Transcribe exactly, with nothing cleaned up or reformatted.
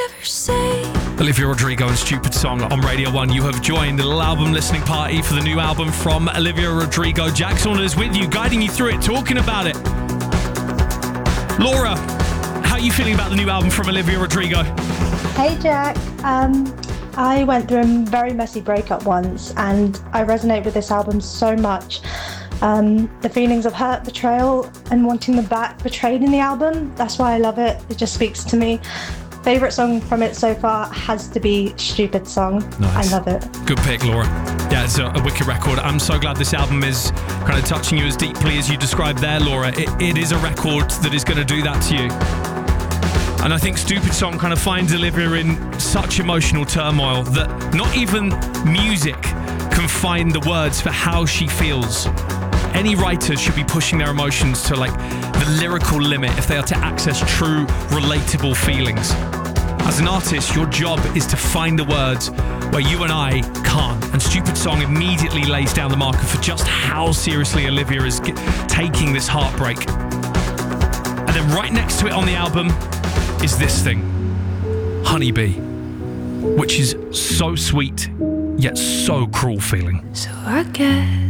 ever say. Olivia Rodrigo and Stupid Song on Radio one. You have joined the little album listening party for the new album from Olivia Rodrigo. Jack Saunders with you, guiding you through it, talking about it. Laura, how are you feeling about the new album from Olivia Rodrigo? Hey Jack, um, I went through a very messy breakup once and I resonate with this album so much. Um, the feelings of hurt, betrayal and wanting them back portrayed in the album, that's why I love it. It just speaks to me. Favourite song from it so far has to be Stupid Song. Nice. I love it. Good pick, Laura. Yeah, it's a, a wicked record. I'm so glad this album is kind of touching you as deeply as you described there, Laura. It, it is a record that is going to do that to you. And I think Stupid Song kind of finds Olivia in such emotional turmoil that not even music can find the words for how she feels. Any writer should be pushing their emotions to like the lyrical limit if they are to access true, relatable feelings. As an artist, your job is to find the words where you and I can't. And Stupid Song immediately lays down the marker for just how seriously Olivia is g- taking this heartbreak. And then right next to it on the album is this thing, Honeybee, which is so sweet, yet so cruel feeling. So I guess